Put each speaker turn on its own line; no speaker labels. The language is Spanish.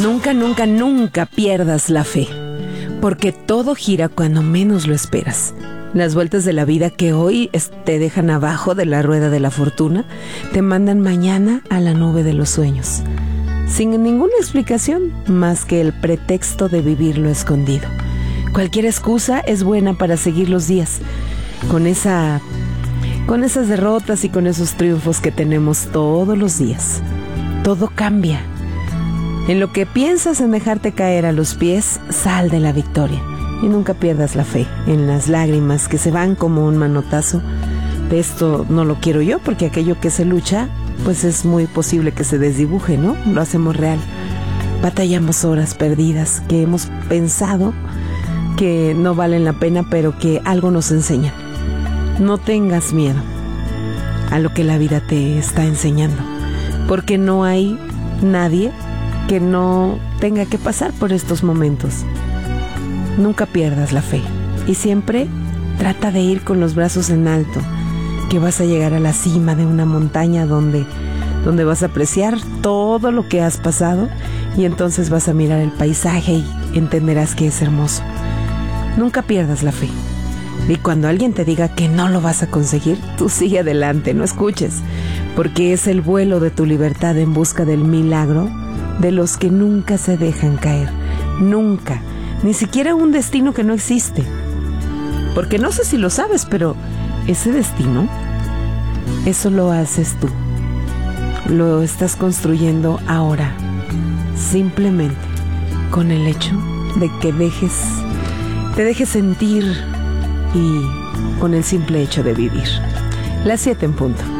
Nunca, nunca, nunca pierdas la fe, porque todo gira cuando menos lo esperas. Las vueltas de la vida que hoy te dejan abajo de la rueda de la fortuna, te mandan mañana a la nube de los sueños, sin ninguna explicación más que el pretexto de vivirlo escondido. Cualquier excusa es buena para seguir los días, con esas derrotas y con esos triunfos que tenemos todos los días. Todo cambia. En lo que piensas en dejarte caer a los pies, sal de la victoria. Y nunca pierdas la fe en las lágrimas que se van como un manotazo. De esto no lo quiero yo, porque aquello que se lucha, pues es muy posible que se desdibuje, ¿no? Lo hacemos real. Batallamos horas perdidas que hemos pensado que no valen la pena, pero que algo nos enseñan. No tengas miedo a lo que la vida te está enseñando, porque no hay nadie que no tenga que pasar por estos momentos. Nunca pierdas la fe y siempre trata de ir con los brazos en alto, que vas a llegar a la cima de una montaña donde vas a apreciar todo lo que has pasado, y entonces vas a mirar el paisaje y entenderás que es hermoso. Nunca pierdas la fe. Y cuando alguien te diga que no lo vas a conseguir, tú sigue adelante, no escuches, porque es el vuelo de tu libertad en busca del milagro de los que nunca se dejan caer. Nunca. Ni siquiera un destino que no existe. Porque no sé si lo sabes, pero ese destino, eso lo haces tú. Lo estás construyendo ahora. Simplemente con el hecho de que te dejes sentir, y con el simple hecho de vivir. Las 7 en punto.